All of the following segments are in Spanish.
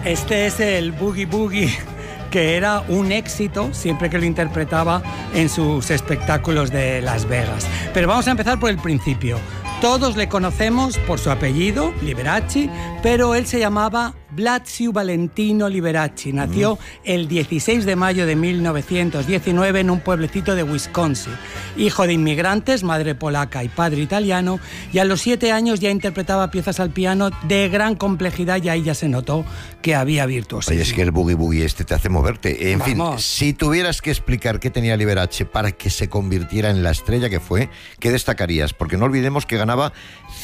Este es el Boogie Boogie, que era un éxito siempre que lo interpretaba en sus espectáculos de Las Vegas. Pero vamos a empezar por el principio. Todos le conocemos por su apellido, Liberace, pero él se llamaba Blasio Valentino Liberace. Nació el 16 de mayo de 1919 en un pueblecito de Wisconsin. Hijo de inmigrantes, madre polaca y padre italiano, y a los 7 años ya interpretaba piezas al piano de gran complejidad y ahí ya se notó que había virtuosismo. Oye, es que el boogie boogie este te hace moverte. En fin, si tuvieras que explicar qué tenía Liberace para que se convirtiera en la estrella que fue, ¿qué destacarías? Porque no olvidemos que ganaba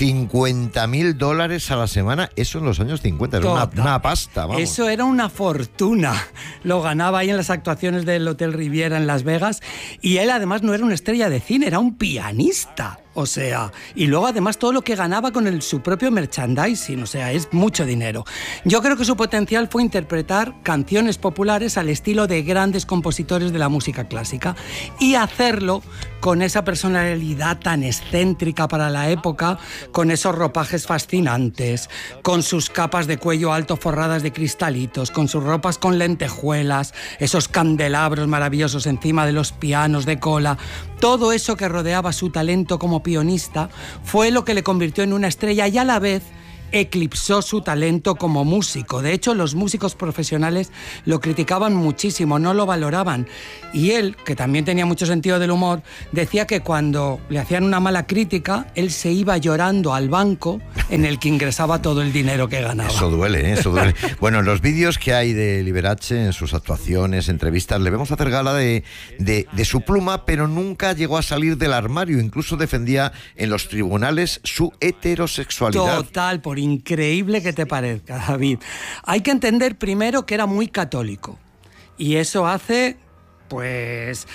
$50,000 a la semana, eso en los años 50, era una pasta, vamos. Eso era una fortuna. Lo ganaba ahí en las actuaciones del Hotel Riviera en Las Vegas, y él además no era una estrella de cine, era un pianista. O sea, y luego además todo lo que ganaba con su propio merchandising, o sea, es mucho dinero. Yo creo que su potencial fue interpretar canciones populares al estilo de grandes compositores de la música clásica y hacerlo con esa personalidad tan excéntrica para la época, con esos ropajes fascinantes, con sus capas de cuello alto forradas de cristalitos, con sus ropas con lentejuelas, esos candelabros maravillosos encima de los pianos de cola. Todo eso que rodeaba su talento como pianista fue lo que le convirtió en una estrella y a la vez eclipsó su talento como músico. De hecho, los músicos profesionales lo criticaban muchísimo, no lo valoraban. Y él, que también tenía mucho sentido del humor, decía que cuando le hacían una mala crítica, él se iba llorando al banco en el que ingresaba todo el dinero que ganaba. Eso duele, eso duele. Bueno, en los vídeos que hay de Liberace, en sus actuaciones, entrevistas, le vemos hacer gala de su pluma, pero nunca llegó a salir del armario. Incluso defendía en los tribunales su heterosexualidad. Total, por increíble que te parezca, David. Hay que entender primero que era muy católico. Y eso hace, pues,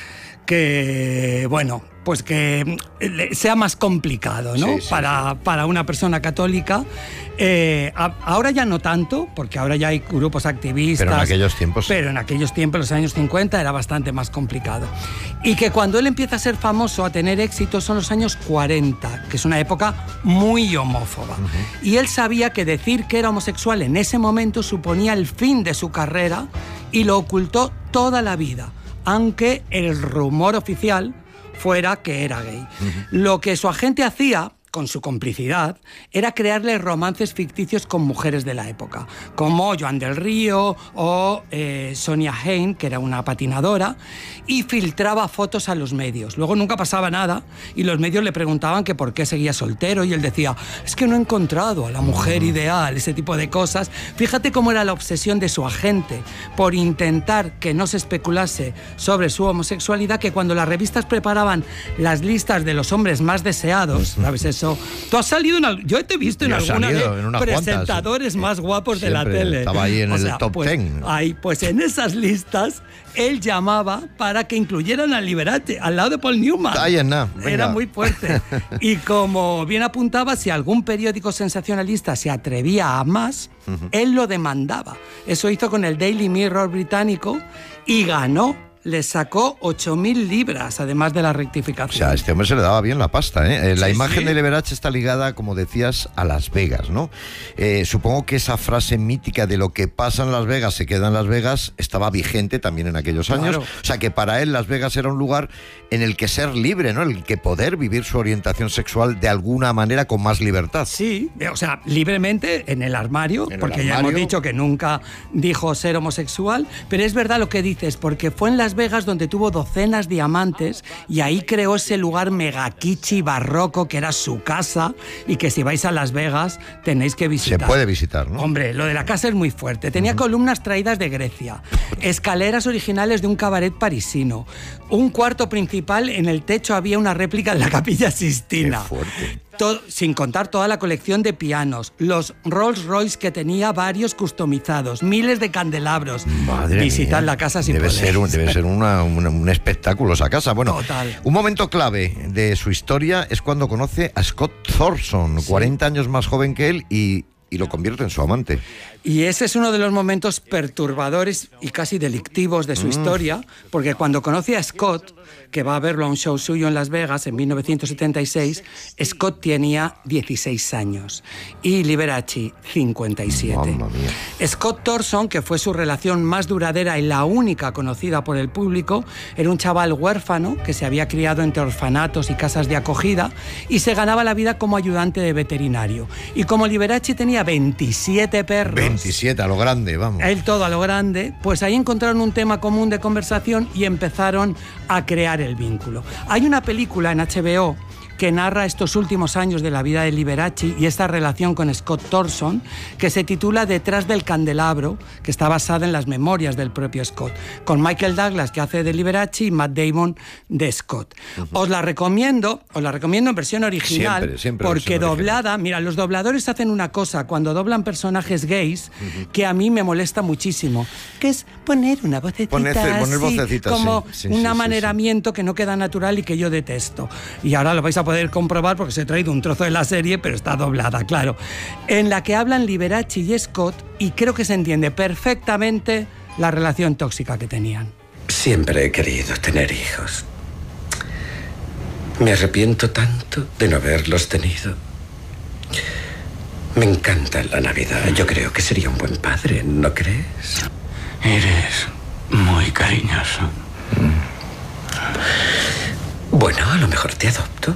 que, bueno, pues que sea más complicado, ¿no? Sí, para una persona católica. Ahora ya no tanto, porque ahora ya hay grupos activistas. Pero en aquellos tiempos. Pero en aquellos tiempos, los años 50, era bastante más complicado. Y que cuando él empieza a ser famoso, a tener éxito, son los años 40, que es una época muy homófoba. Y él sabía que decir que era homosexual en ese momento suponía el fin de su carrera y lo ocultó toda la vida, aunque el rumor oficial fuera que era gay. Lo que su agente hacía, con su complicidad, era crearle romances ficticios con mujeres de la época, como Joan del Río o Sonia Haynes, que era una patinadora, y filtraba fotos a los medios. Luego nunca pasaba nada y los medios le preguntaban que por qué seguía soltero y él decía, es que no he encontrado a la mujer ideal, ese tipo de cosas. Fíjate cómo era la obsesión de su agente por intentar que no se especulase sobre su homosexualidad, que cuando las revistas preparaban las listas de los hombres más deseados, ¿sabes eso? Tú has salido yo te he visto en algunas presentadores más guapos de la tele. Estaba ahí en el top 10. Ahí, pues en esas listas él llamaba para que incluyeran a Liberace al lado de Paul Newman. Era muy fuerte. Y como bien apuntaba, si algún periódico sensacionalista se atrevía a más, él lo demandaba. Eso hizo con el Daily Mirror británico y ganó. Le sacó 8.000 libras, además de la rectificación. O sea, a este hombre se le daba bien la pasta, ¿eh? La imagen de Liberace está ligada, como decías, a Las Vegas, ¿no? Supongo que esa frase mítica de lo que pasa en Las Vegas se queda en Las Vegas estaba vigente también en aquellos años. O sea, que para él Las Vegas era un lugar en el que ser libre, ¿no? En el que poder vivir su orientación sexual de alguna manera con más libertad. Sí, o sea, libremente en el armario, porque ya hemos dicho que nunca dijo ser homosexual, pero es verdad lo que dices, porque fue en Las Vegas donde tuvo docenas de amantes y ahí creó ese lugar mega kitschy barroco que era su casa y que si vais a Las Vegas tenéis que visitar. Se puede visitar, ¿no? Hombre, lo de la casa es muy fuerte. Tenía columnas traídas de Grecia, escaleras originales de un cabaret parisino, un cuarto principal, en el techo había una réplica de la Capilla Sistina. Qué fuerte. Sin contar toda la colección de pianos, los Rolls Royce que tenía varios customizados, miles de candelabros. Madre Visitar mía. la casa sin debe poder. Debe ser un espectáculo esa casa. Bueno, total. Un momento clave de su historia es cuando conoce a Scott Thorson, 40 años más joven que él, y y lo convierte en su amante. Y ese es uno de los momentos perturbadores y casi delictivos de su historia, porque cuando conoce a Scott, que va a verlo a un show suyo en Las Vegas en 1976, Scott tenía 16 años y Liberace 57. Mamma mía. Scott Thorson, que fue su relación más duradera y la única conocida por el público, era un chaval huérfano que se había criado entre orfanatos y casas de acogida y se ganaba la vida como ayudante de veterinario. Y como Liberace tenía 27 perros... 27, a lo grande, vamos. Él todo a lo grande, pues ahí encontraron un tema común de conversación y empezaron a crear el vínculo. Hay una película en HBO que narra estos últimos años de la vida de Liberace y esta relación con Scott Thorson, que se titula Detrás del candelabro, que está basada en las memorias del propio Scott, con Michael Douglas, que hace de Liberace, y Matt Damon de Scott. Os la recomiendo en versión original, siempre porque versión doblada, original. mira, los dobladores hacen una cosa cuando doblan personajes gays que a mí me molesta muchísimo, que es poner una vocecita Poner así, vocecitas, como sí, un sí, amaneramiento que no queda natural y que yo detesto. Y ahora lo vais a poder comprobar porque os he traído un trozo de la serie, pero está doblada, claro, en la que hablan Liberace y Scott, y creo que se entiende perfectamente la relación tóxica que tenían. Siempre he querido tener hijos. Me arrepiento tanto de no haberlos tenido. Me encanta la Navidad. Yo creo que sería un buen padre, ¿no crees? Eres muy cariñoso. Bueno, a lo mejor te adopto.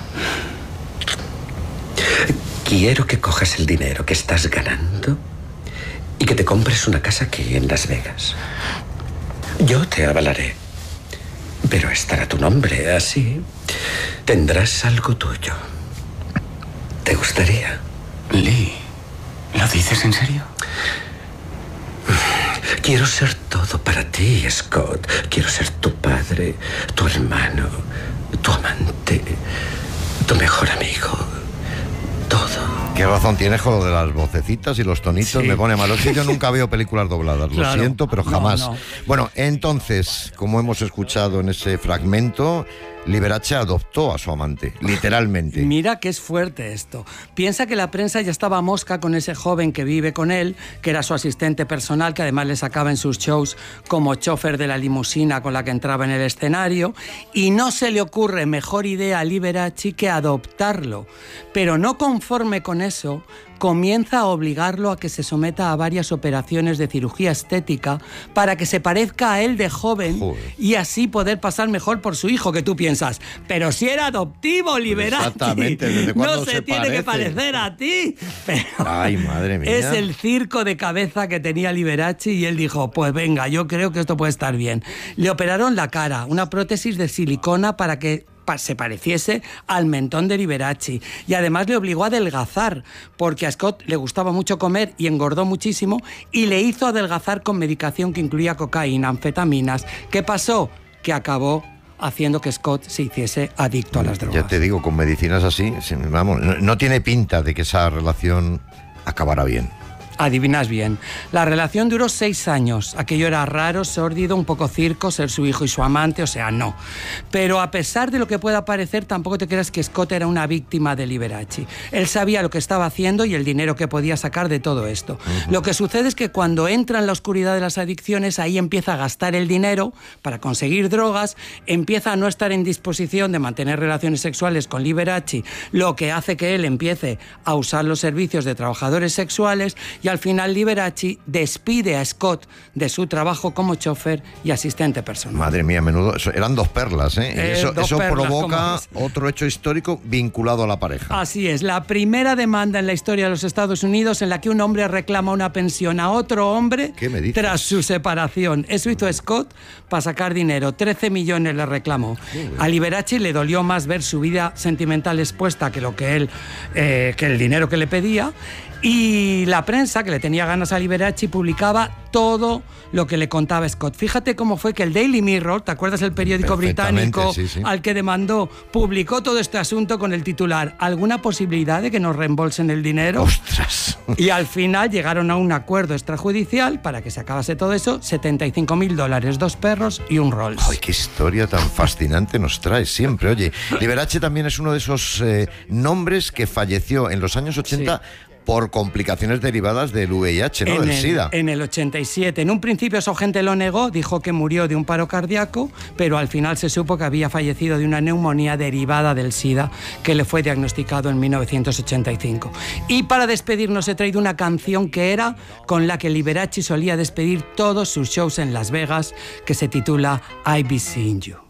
Quiero que cojas el dinero que estás ganando y que te compres una casa aquí en Las Vegas. Yo te avalaré, pero estará tu nombre, así tendrás algo tuyo. ¿Te gustaría? Lee, ¿lo dices en serio? Quiero ser todo para ti, Scott. Quiero ser tu padre, tu hermano, tu amante, tu mejor amigo. Todo. Qué razón tienes con lo de las vocecitas y los tonitos, Sí. me pone malo. Es que yo nunca veo películas dobladas, Claro. lo siento, pero jamás. No. Bueno, entonces, como hemos escuchado en ese fragmento, Liberace adoptó a su amante, literalmente. Mira que es fuerte esto. Piensa que la prensa ya estaba mosca con ese joven que vive con él, que era su asistente personal, que además le sacaba en sus shows como chofer de la limusina con la que entraba en el escenario, y no se le ocurre mejor idea a Liberace que adoptarlo. Pero no conforme con eso, comienza a obligarlo a que se someta a varias operaciones de cirugía estética para que se parezca a él de joven. Joder. Y así poder pasar mejor por su hijo, que tú piensas, pero si era adoptivo, Liberace. Exactamente, ¿desde No cuándo se se tiene que parece? parecer a ti. Pero Ay, madre mía. es el circo de cabeza que tenía Liberace y él dijo, pues venga, yo creo que esto puede estar bien. Le operaron la cara, una prótesis de silicona para que se pareciese al mentón de Liberace, y además le obligó a adelgazar porque a Scott le gustaba mucho comer y engordó muchísimo, y le hizo adelgazar con medicación que incluía cocaína, anfetaminas. ¿Qué pasó? Que acabó haciendo que Scott se hiciese adicto a las drogas. Ya te digo, con medicinas así, vamos, no tiene pinta de que esa relación acabará bien. Adivinas bien. La relación duró 6 años. Aquello era raro, sórdido, un poco circo, ser su hijo y su amante, o sea, no. Pero a pesar de lo que pueda parecer, tampoco te creas que Scott era una víctima de Liberace. Él sabía lo que estaba haciendo y el dinero que podía sacar de todo esto. Lo que sucede es que cuando entra en la oscuridad de las adicciones, ahí empieza a gastar el dinero para conseguir drogas, empieza a no estar en disposición de mantener relaciones sexuales con Liberace, lo que hace que él empiece a usar los servicios de trabajadores sexuales, y al final Liberace despide a Scott de su trabajo como chofer y asistente personal. Madre mía, menudo. Eran dos perlas, ¿eh? Y eso dos perlas, provoca como otro hecho histórico vinculado a la pareja. Así es, la primera demanda en la historia de los Estados Unidos en la que un hombre reclama una pensión a otro hombre ¿Qué me dices? tras su separación. Eso hizo Scott para sacar dinero, 13 millones le reclamó. A Liberace le dolió más ver su vida sentimental expuesta que lo que él, que el dinero que le pedía. Y la prensa, que le tenía ganas a Liberace, publicaba todo lo que le contaba Scott. Fíjate cómo fue que el Daily Mirror, ¿te acuerdas del periódico Perfectamente, británico sí, sí. al que demandó? Publicó todo este asunto con el titular ¿Alguna posibilidad de que nos reembolsen el dinero? ¡Ostras! Y al final llegaron a un acuerdo extrajudicial para que se acabase todo eso, $75.000, 2 perros y un Rolls. ¡Ay, qué historia tan fascinante nos trae siempre! Oye, Liberace también es uno de esos nombres que falleció en los años 80... Sí. por complicaciones derivadas del VIH, ¿no? Del SIDA. En el 87. En un principio su agente lo negó, dijo que murió de un paro cardíaco, pero al final se supo que había fallecido de una neumonía derivada del SIDA, que le fue diagnosticado en 1985. Y para despedirnos he traído una canción que era con la que Liberace solía despedir todos sus shows en Las Vegas, que se titula I'll Be Seeing You.